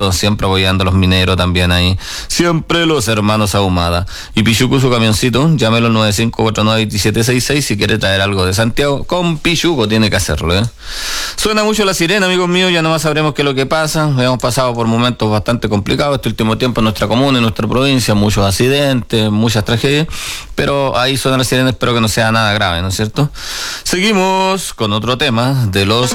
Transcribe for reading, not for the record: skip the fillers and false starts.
¿cierto? Siempre apoyando a los mineros también ahí. Siempre los hermanos Ahumada. Y Pichuco, su camioncito, llámelo al 95492766 si quiere traer algo de Santiago. Con Pichuco tiene que hacerlo, ¿eh? Suena mucho la sirena, amigos míos, ya nomás sabremos qué es lo que pasa. Hemos pasado por momentos bastante complicados este último tiempo en nuestra comuna, en nuestra provincia, muchos accidentes, muchas tragedias, pero ahí suena la sirena, espero que no sea nada grave, ¿no es cierto? Seguimos con otro tema de los